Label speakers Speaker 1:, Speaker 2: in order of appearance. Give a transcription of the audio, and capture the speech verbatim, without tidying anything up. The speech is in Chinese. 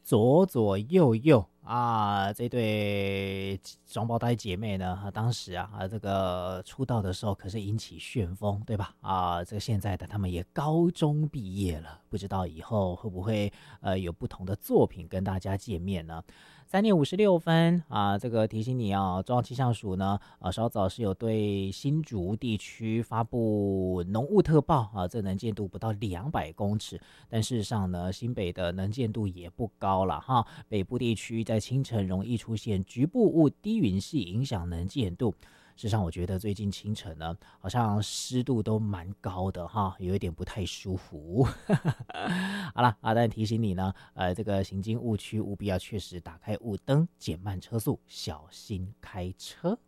Speaker 1: 左左右右啊，这对双胞胎姐妹呢，当时啊啊这个出道的时候可是引起旋风，对吧？啊，这个现在的他们也高中毕业了，不知道以后会不会呃有不同的作品跟大家见面呢？三点五十六分啊，这个提醒你啊，中央气象署呢，呃，稍早是有对新竹地区发布浓雾特报啊，这能见度不到两百公尺，但事实上呢，新北的能见度也不高了哈。北部地区在清晨容易出现局部雾低云系，影响能见度。事实上，我觉得最近清晨呢，好像湿度都蛮高的哈，有一点不太舒服。好了啊，但提醒你呢，呃，这个行经雾区务必要确实打开雾灯，减慢车速，小心开车。